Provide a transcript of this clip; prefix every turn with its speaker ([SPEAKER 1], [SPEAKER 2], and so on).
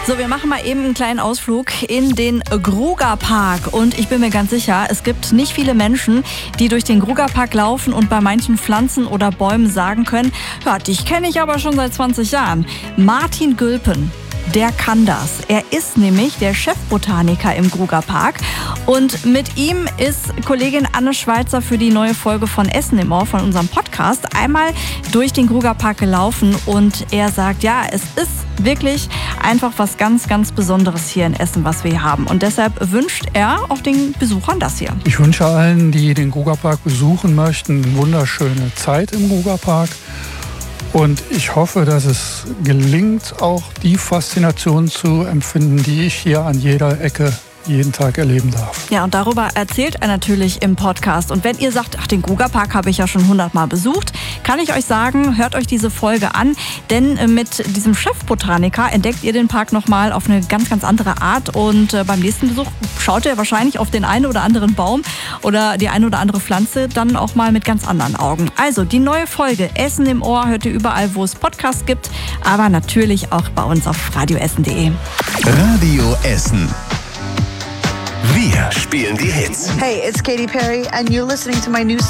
[SPEAKER 1] So, wir machen mal eben einen kleinen Ausflug in den Grugapark. Und ich bin mir ganz sicher, es gibt nicht viele Menschen, die durch den Grugapark laufen und bei manchen Pflanzen oder Bäumen sagen können, ja, dich kenne ich aber schon seit 20 Jahren. Martin Gülpen, der kann das. Er ist nämlich der Chefbotaniker im Grugapark. Und mit ihm ist Kollegin Anne Schweizer für die neue Folge von Essen im Ohr, von unserem Podcast, einmal durch den Grugapark gelaufen. Und er sagt, ja, es ist wirklich einfach was ganz, ganz Besonderes hier in Essen, was wir hier haben. Und deshalb wünscht er auch den Besuchern das hier.
[SPEAKER 2] Ich wünsche allen, die den Grugapark besuchen möchten, eine wunderschöne Zeit im Grugapark. Und ich hoffe, dass es gelingt, auch die Faszination zu empfinden, die ich hier an jeder Ecke jeden Tag erleben darf.
[SPEAKER 1] Ja, und darüber erzählt er natürlich im Podcast. Und wenn ihr sagt, ach, den Grugapark habe ich ja schon 100-mal besucht, kann ich euch sagen, hört euch diese Folge an. Denn mit diesem Chefbotaniker entdeckt ihr den Park nochmal auf eine ganz, ganz andere Art. Und beim nächsten Besuch schaut ihr wahrscheinlich auf den einen oder anderen Baum oder die eine oder andere Pflanze dann auch mal mit ganz anderen Augen. Also die neue Folge Essen im Ohr hört ihr überall, wo es Podcasts gibt, aber natürlich auch bei uns auf radioessen.de.
[SPEAKER 3] Radio Essen. Wir spielen die Hits.
[SPEAKER 4] Hey, it's Katy Perry and you're listening to my new